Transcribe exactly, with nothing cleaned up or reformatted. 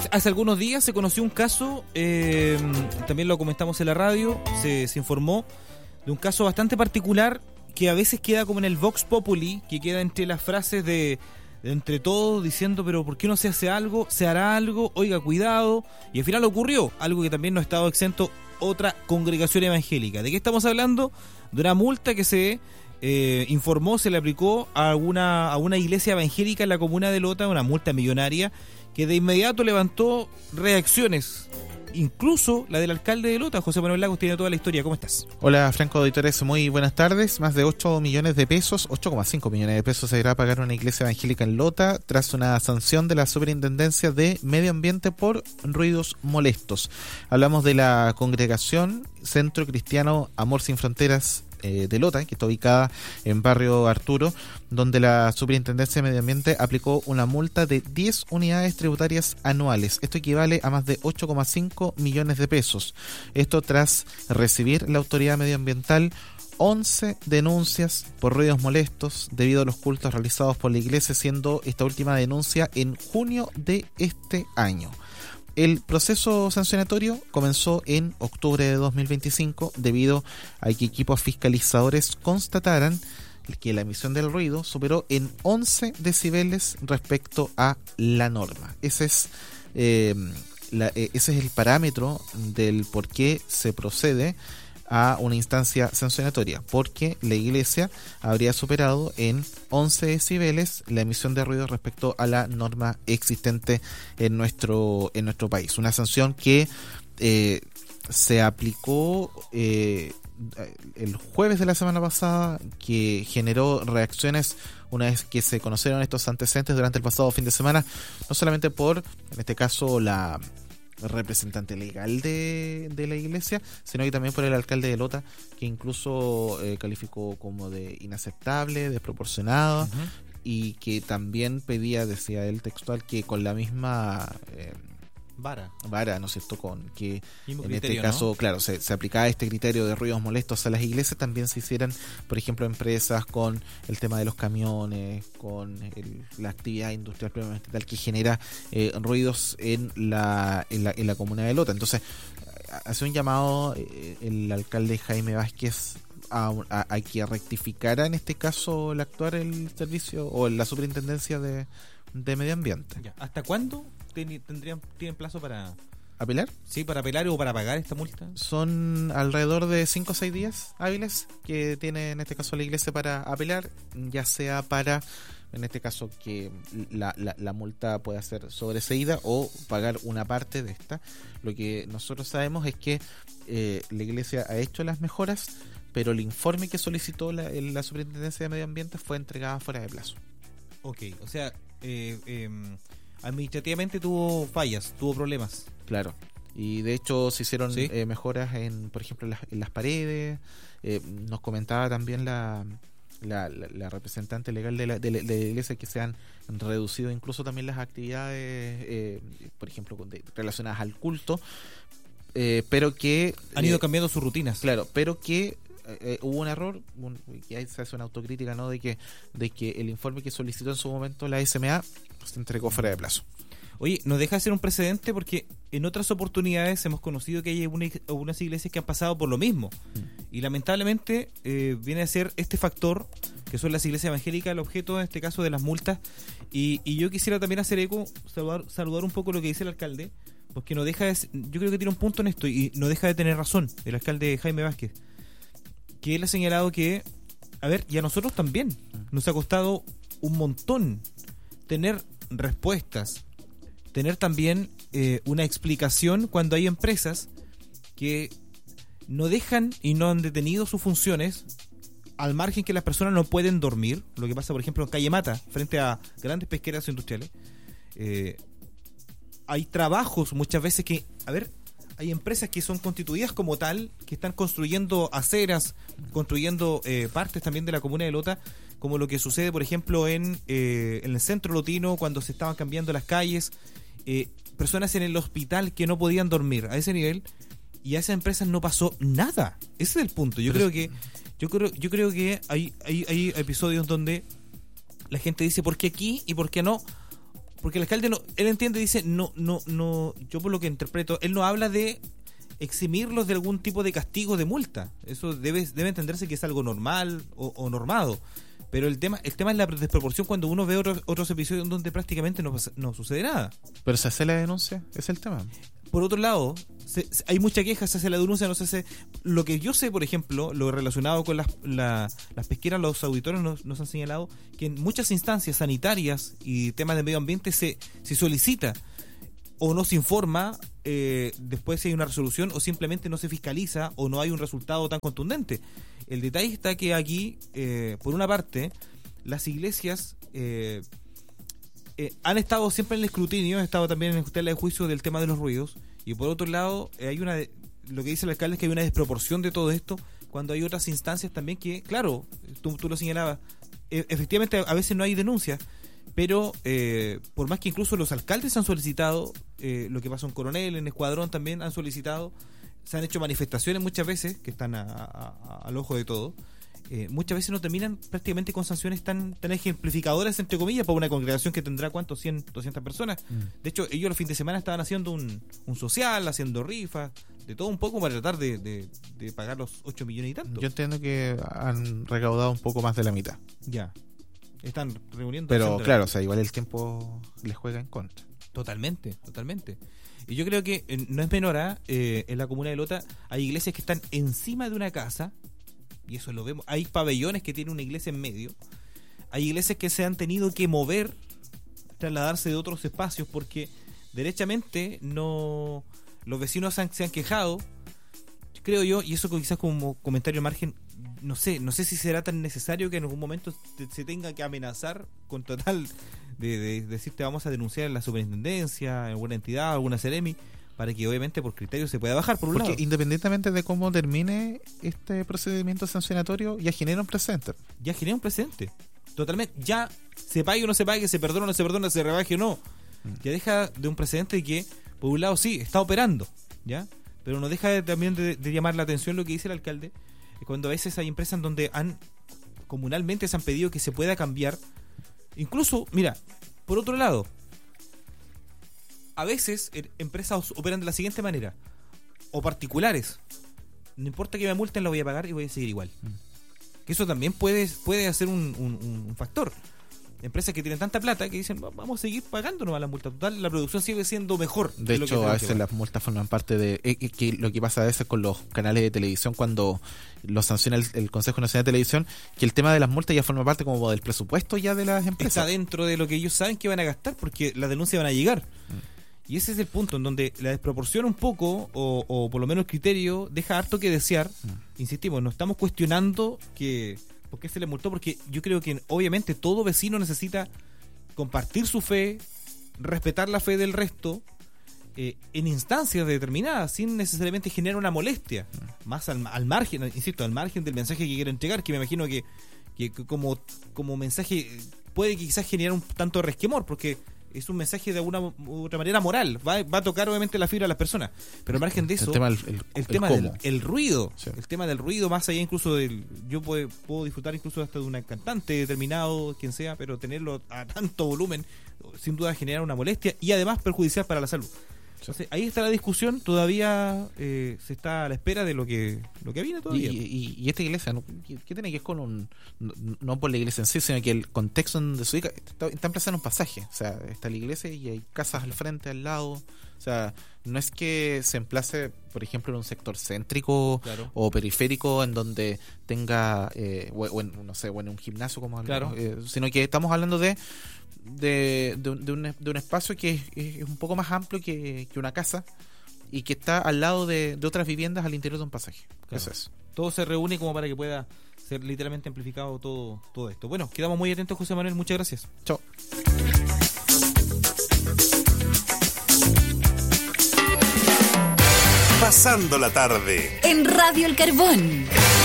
hace algunos días se conoció un caso, eh, también lo comentamos en la radio, se, se informó de un caso bastante particular que a veces queda como en el Vox Populi, que queda entre las frases de, de entre todos diciendo, pero ¿por qué no se hace algo? ¿Se hará algo? Oiga, cuidado. Y al final ocurrió algo que también no ha estado exento otra congregación evangélica. ¿De qué estamos hablando? De una multa que se eh, informó, se le aplicó a una, a una iglesia evangélica en la comuna de Lota, una multa millonaria que de inmediato levantó reacciones, incluso la del alcalde de Lota. José Manuel Lagos tiene toda la historia. ¿Cómo estás? Hola, Franco Auditores, muy buenas tardes. Más de ocho millones de pesos, ocho coma cinco millones de pesos se irá a pagar una iglesia evangélica en Lota tras una sanción de la Superintendencia de Medio Ambiente por ruidos molestos. Hablamos de la congregación Centro Cristiano Amor Sin Fronteras eh, de Lota, que está ubicada en Barrio Arturo, donde la Superintendencia de Medio Ambiente aplicó una multa de diez unidades tributarias anuales. Esto equivale a más de ocho coma cinco millones de pesos. Esto tras recibir la autoridad medioambiental once denuncias por ruidos molestos debido a los cultos realizados por la iglesia, siendo esta última denuncia en junio de este año. El proceso sancionatorio comenzó en octubre de dos mil veinticinco debido a que equipos fiscalizadores constataran que la emisión del ruido superó en once decibeles respecto a la norma. Ese es, eh, la, eh, ese es el parámetro del por qué se procede a una instancia sancionatoria, porque la iglesia habría superado en once decibeles la emisión de ruido respecto a la norma existente en nuestro en nuestro país. Una sanción que eh, se aplicó eh, el jueves de la semana pasada, que generó reacciones una vez que se conocieron estos antecedentes durante el pasado fin de semana, no solamente por, en este caso, la representante legal de, de la iglesia, sino que también por el alcalde de Lota, que incluso eh, calificó como de inaceptable, desproporcionado, uh-huh. y que también pedía, decía él textual, que con la misma eh, vara, vara, ¿no es cierto?, con que mismo en criterio, este caso, ¿no? claro, se, se aplicaba este criterio de ruidos molestos a las iglesias, también se hicieran, por ejemplo, empresas con el tema de los camiones, con el, la actividad industrial propiamente tal que genera eh, ruidos en la, en la en la comuna de Lota. Entonces, hace un llamado eh, el alcalde Jaime Vázquez a, a, a que rectificara en este caso el actuar el servicio o la superintendencia de, de medio ambiente. Ya. ¿Hasta cuándo tendrían tienen plazo para apelar? Sí, para apelar o para pagar esta multa. Son alrededor de cinco o seis días hábiles que tiene en este caso la iglesia para apelar, ya sea para, en este caso, que la, la, la multa pueda ser sobreseída o pagar una parte de esta. Lo que nosotros sabemos es que eh, la iglesia ha hecho las mejoras, pero el informe que solicitó la, la Superintendencia de Medio Ambiente fue entregado fuera de plazo. Ok, o sea, eh, eh, administrativamente tuvo fallas, tuvo problemas. Claro, y de hecho se hicieron ¿Sí? eh, mejoras en, por ejemplo, en las, en las paredes. Eh, nos comentaba también la, la, la, la representante legal de la, de, la, de la iglesia que se han reducido incluso también las actividades, eh, por ejemplo, de, relacionadas al culto, eh, pero que han ido eh, cambiando sus rutinas. Claro, pero que Eh, hubo un error, un, y ahí se hace una autocrítica, ¿no?, de que de que el informe que solicitó en su momento la S M A se entregó fuera de plazo. Oye, nos deja de ser un precedente porque en otras oportunidades hemos conocido que hay una, unas iglesias que han pasado por lo mismo, mm. y lamentablemente eh, viene a ser este factor que son las iglesias evangélicas el objeto en este caso de las multas, y, y yo quisiera también hacer eco, saludar, saludar un poco lo que dice el alcalde, porque no deja de, yo creo que tiene un punto en esto y no deja de tener razón el alcalde Jaime Vázquez, que él ha señalado que, a ver, y a nosotros también nos ha costado un montón tener respuestas, tener también eh, una explicación cuando hay empresas que no dejan y no han detenido sus funciones al margen que las personas no pueden dormir, lo que pasa por ejemplo en Calle Mata, frente a grandes pesqueras industriales. Eh, hay trabajos muchas veces que, a ver, hay empresas que son constituidas como tal, que están construyendo aceras, construyendo eh, partes también de la comuna de Lota, como lo que sucede, por ejemplo, en, eh, en el centro lotino, cuando se estaban cambiando las calles, eh, personas en el hospital que no podían dormir a ese nivel, y a esas empresas no pasó nada. Ese es el punto. Yo Pero creo que yo creo yo creo que hay, hay, hay episodios donde la gente dice ¿por qué aquí y por qué no? porque el alcalde, no, él entiende, dice, no, no, no, yo por lo que interpreto, él no habla de eximirlos de algún tipo de castigo, de multa. Eso debe, debe entenderse que es algo normal o, o normado. Pero el tema el tema es la desproporción cuando uno ve otros, otros episodios donde prácticamente no, no sucede nada. Pero se hace la denuncia, es el tema. Por otro lado, se, se, hay mucha queja, se hace la denuncia, no se hace... Lo que yo sé, por ejemplo, lo relacionado con las, la, las pesqueras, los auditores nos, nos han señalado que en muchas instancias sanitarias y temas de medio ambiente se, se solicita o no se informa, eh, después si hay una resolución, o simplemente no se fiscaliza o no hay un resultado tan contundente. El detalle está que aquí, eh, por una parte, las iglesias eh, eh, han estado siempre en el escrutinio, han estado también en la de juicio del tema de los ruidos, y por otro lado, eh, hay una lo que dice el alcalde es que hay una desproporción de todo esto, cuando hay otras instancias también que, claro, tú, tú lo señalabas, eh, efectivamente a veces no hay denuncias, pero eh, por más que incluso los alcaldes han solicitado, eh, lo que pasó en Coronel, en Escuadrón también han solicitado, se han hecho manifestaciones muchas veces, que están a, a, a, al ojo de todo, eh, muchas veces no terminan prácticamente con sanciones tan tan ejemplificadoras, entre comillas, para una congregación que tendrá, ¿cuántos? cien, doscientas personas. Mm. De hecho, ellos los fines de semana estaban haciendo un, un social, haciendo rifas, de todo un poco para tratar de, de, de pagar los ocho millones y tanto. Yo entiendo que han recaudado un poco más de la mitad. Ya. Están reuniendo. Pero claro, o sea, igual el tiempo les juega en contra. Totalmente, totalmente. Y yo creo que eh, no es menor, ¿eh? En la comuna de Lota hay iglesias que están encima de una casa, y eso lo vemos. Hay pabellones que tienen una iglesia en medio. Hay iglesias que se han tenido que mover, trasladarse de otros espacios, porque derechamente no los vecinos han, se han quejado, creo yo, y eso quizás como comentario al margen, no sé, no sé si será tan necesario que en algún momento te, se tenga que amenazar con total de, de, de decirte vamos a denunciar en la superintendencia, en alguna entidad, alguna Ceremi, para que obviamente por criterio se pueda bajar por un Porque lado. Independientemente de cómo termine este procedimiento sancionatorio, ya genera un precedente. Ya genera un precedente, totalmente. Ya se pague o no se pague, se perdona o no se perdona, se rebaje o no. Mm. Ya deja de un precedente de que, por un lado, sí, está operando, ¿ya? Pero no deja de, también de, de llamar la atención lo que dice el alcalde, cuando a veces hay empresas en donde han comunalmente se han pedido que se pueda cambiar. Incluso, mira, por otro lado, a veces eh, empresas operan de la siguiente manera, o particulares, no importa que me multen, la voy a pagar y voy a seguir igual. Mm. Que eso también puede, puede hacer un, un, un factor. Empresas que tienen tanta plata que dicen vamos a seguir pagándonos a la multa total, la producción sigue siendo mejor. De, de hecho, a veces las multas forman parte de eh, que lo que pasa a veces con los canales de televisión cuando los sanciona el, el Consejo Nacional de Televisión, que el tema de las multas ya forma parte como del presupuesto ya de las empresas. Está dentro de lo que ellos saben que van a gastar porque las denuncias van a llegar. Mm. Y ese es el punto en donde la desproporción un poco, o, o por lo menos el criterio, deja harto que desear. Mm. Insistimos, no estamos cuestionando que ¿por qué se le multó? Porque yo creo que obviamente todo vecino necesita compartir su fe, respetar la fe del resto, eh, en instancias determinadas, sin necesariamente generar una molestia, más al, al margen, insisto, al margen del mensaje que quiero entregar, que me imagino que, que como, como mensaje puede que quizás generar un tanto de resquemor, porque es un mensaje de alguna u otra manera moral, va, va a tocar obviamente la fibra de las personas, pero al margen de eso, el tema, el, el, el tema el del el ruido, sí. el tema del ruido, más allá incluso del, yo puedo, puedo disfrutar incluso hasta de un cantante determinado, quien sea, pero tenerlo a tanto volumen, sin duda genera una molestia y además perjudicial para la salud. Entonces, ahí está la discusión, todavía eh, se está a la espera de lo que lo que viene todavía. Y, y, y esta iglesia, ¿no? ¿Qué tiene que ver con un... No, no por la iglesia en sí, sino que el contexto donde se ubica, está, está empezando un pasaje, o sea, está la iglesia y hay casas al frente, al lado, o sea, no es que se emplace, por ejemplo, en un sector céntrico, claro, o periférico en donde tenga, eh, o, o en, no sé, o en un gimnasio como claro, eh, sino que estamos hablando de De, de, de, un, de un espacio que es, es un poco más amplio que, que una casa y que está al lado de, de otras viviendas al interior de un pasaje. Claro. Eso es. Todo se reúne como para que pueda ser literalmente amplificado todo, todo esto. Bueno, quedamos muy atentos, José Manuel. Muchas gracias. Chao. Pasando la tarde en Radio El Carbón.